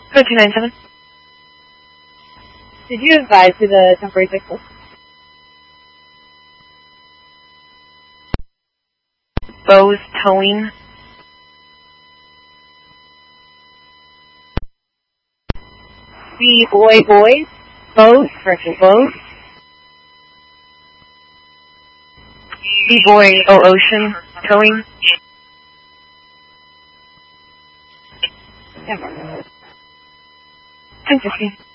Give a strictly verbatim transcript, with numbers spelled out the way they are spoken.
Code two nine seven. Did you advise to the temporary fixer? Bose Towing. B boy boys. Bose. Correction. Bose. B boy O Ocean Towing. ten ten fifty.